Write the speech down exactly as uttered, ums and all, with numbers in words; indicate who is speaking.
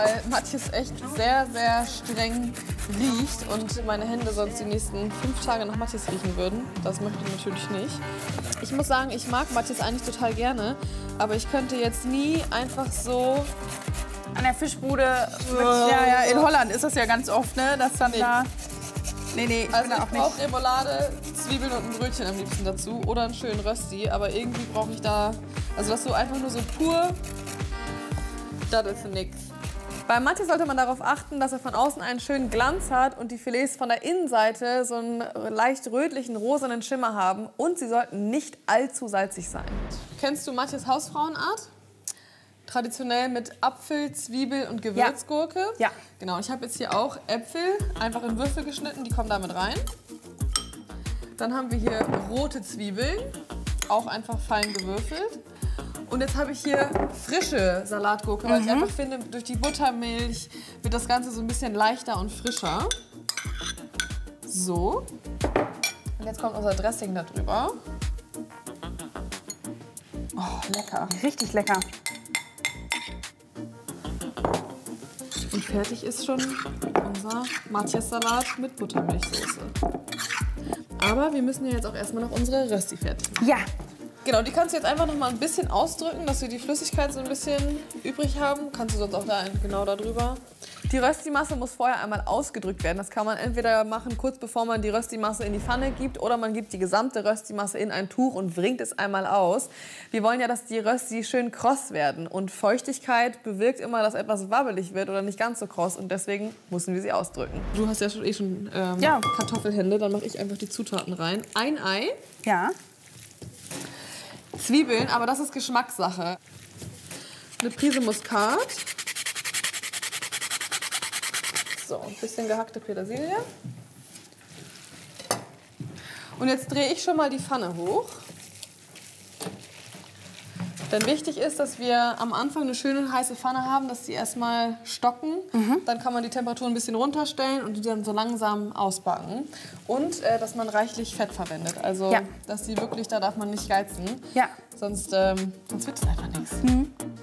Speaker 1: Weil Matthias echt sehr, sehr streng riecht und meine Hände sonst die nächsten fünf Tage nach Matthias riechen würden. Das möchte ich natürlich nicht. Ich muss sagen, ich mag Matthias eigentlich total gerne, aber ich könnte jetzt nie einfach so...
Speaker 2: An der Fischbude, mit, ja, ja, in Holland ist das ja ganz oft, ne, dass dann
Speaker 1: Nee.
Speaker 2: da... Nee, nee, ich
Speaker 1: Also
Speaker 2: bin da
Speaker 1: ich
Speaker 2: auch nicht.
Speaker 1: brauche Remoulade, Zwiebeln und ein Brötchen am liebsten dazu oder einen schönen Rösti, aber irgendwie brauche ich da... Also das so einfach nur so pur, das ist nix. Bei Matthias sollte man darauf achten, dass er von außen einen schönen Glanz hat und die Filets von der Innenseite so einen leicht rötlichen, rosanen Schimmer haben. Und sie sollten nicht allzu salzig sein. Kennst du Matthias Hausfrauenart? Traditionell mit Apfel, Zwiebel und Gewürzgurke.
Speaker 2: Ja.
Speaker 1: Genau, ich habe jetzt hier auch Äpfel, einfach in Würfel geschnitten, die kommen damit rein. Dann haben wir hier rote Zwiebeln, auch einfach fein gewürfelt. Und jetzt habe ich hier frische Salatgurke, weil
Speaker 2: Mhm.
Speaker 1: ich einfach finde, durch die Buttermilch wird das Ganze so ein bisschen leichter und frischer. So. Und jetzt kommt unser Dressing da drüber.
Speaker 2: Oh, lecker. Richtig lecker.
Speaker 1: Und fertig ist schon unser Matthias-Salat mit Buttermilchsoße. Aber wir müssen ja jetzt auch erstmal noch unsere Rösti fertig machen.
Speaker 2: Ja.
Speaker 1: Genau, die kannst du jetzt einfach noch mal ein bisschen ausdrücken, dass wir die Flüssigkeit so ein bisschen übrig haben. Kannst du sonst auch da genau da drüber. Die Rösti-Masse muss vorher einmal ausgedrückt werden. Das kann man entweder machen, kurz bevor man die Rösti-Masse in die Pfanne gibt, oder man gibt die gesamte Rösti-Masse in ein Tuch und wringt es einmal aus. Wir wollen ja, dass die Rösti schön kross werden. Und Feuchtigkeit bewirkt immer, dass etwas wabbelig wird oder nicht ganz so kross. Und deswegen müssen wir sie ausdrücken. Du hast ja schon, eh schon ähm,
Speaker 2: Ja.
Speaker 1: Kartoffelhände. Dann mache ich einfach die Zutaten rein. Ein Ei.
Speaker 2: Ja.
Speaker 1: Zwiebeln, aber das ist Geschmackssache. Eine Prise Muskat. So, ein bisschen gehackte Petersilie. Und jetzt drehe ich schon mal die Pfanne hoch. Denn wichtig ist, dass wir am Anfang eine schöne heiße Pfanne haben, dass die erstmal stocken.
Speaker 2: Mhm.
Speaker 1: Dann kann man die Temperatur ein bisschen runterstellen und die dann so langsam ausbacken. Und äh, dass man reichlich Fett verwendet. Also,
Speaker 2: Ja.
Speaker 1: dass die wirklich, da darf man nicht geizen.
Speaker 2: Ja.
Speaker 1: Sonst, ähm, sonst wird es einfach nichts.
Speaker 2: Mhm.